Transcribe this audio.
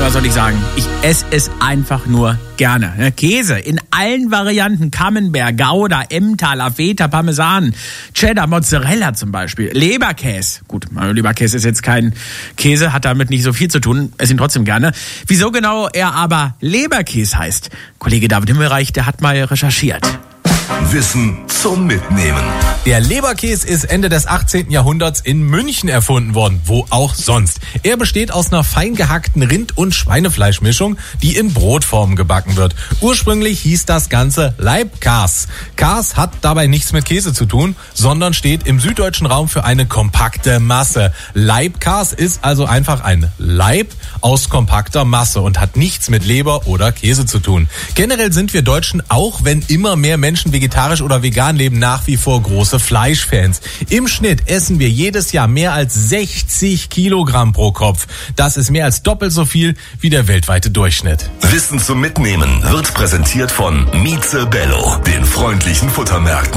was soll ich sagen? Ich esse es einfach nur gerne. Käse in allen Varianten. Camembert, Gouda, Emmentaler, Feta, Parmesan, Cheddar, Mozzarella zum Beispiel. Leberkäse. Gut, Leberkäse ist jetzt kein Käse, hat damit nicht so viel zu tun. Esse ihn trotzdem gerne. Wieso genau er aber Leberkäse heißt? Kollege David Himmelreich, der hat mal recherchiert. Wissen zum Mitnehmen. Der Leberkäse ist Ende des 18. Jahrhunderts in München erfunden worden, wo auch sonst. Er besteht aus einer fein gehackten Rind- und Schweinefleischmischung, die in Brotform gebacken wird. Ursprünglich hieß das Ganze Leibkäse. Käse hat dabei nichts mit Käse zu tun, sondern steht im süddeutschen Raum für eine kompakte Masse. Leibkäse ist also einfach ein Leib aus kompakter Masse und hat nichts mit Leber oder Käse zu tun. Generell sind wir Deutschen, auch wenn immer mehr Menschen vegetarisch oder vegan leben, nach wie vor große Fleischfans. Im Schnitt essen wir jedes Jahr mehr als 60 Kilogramm pro Kopf. Das ist mehr als doppelt so viel wie der weltweite Durchschnitt. Wissen zum Mitnehmen wird präsentiert von Mieze Bello, den freundlichen Futtermärkten.